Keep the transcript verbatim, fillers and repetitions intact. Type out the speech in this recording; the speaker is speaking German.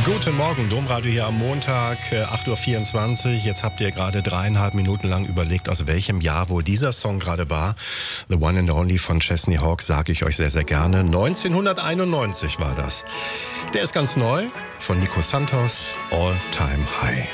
Guten Morgen, Domradio hier am Montag, acht Uhr vierundzwanzig. Jetzt habt ihr gerade dreieinhalb Minuten lang überlegt, aus welchem Jahr wohl dieser Song gerade war. The One and Only von Chesney Hawkes, sage ich euch sehr, sehr gerne. neunzehnhunderteinundneunzig war das. Der ist ganz neu, von Nico Santos, All Time High.